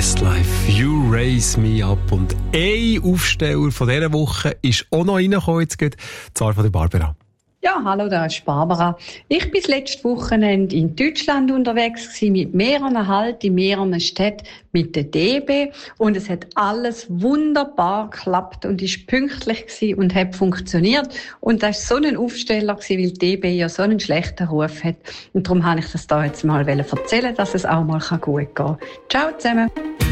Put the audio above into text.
Westlife, You Raise Me Up. Und ein Aufsteller von dieser Woche ist auch noch reingekommen, jetzt geht, zwar von der Barbara. Ja, hallo, da ist Barbara. Ich war letztes Wochenende in Deutschland unterwegs mit mehreren Halten, in mehreren Städten mit der DB. Und es hat alles wunderbar geklappt und ist pünktlich gewesen und hat funktioniert. Und das war so ein Aufsteller gewesen, weil die DB ja so einen schlechten Ruf hat. Und darum wollte ich das da jetzt mal erzählen, dass es auch mal gut gehen kann. Ciao zusammen.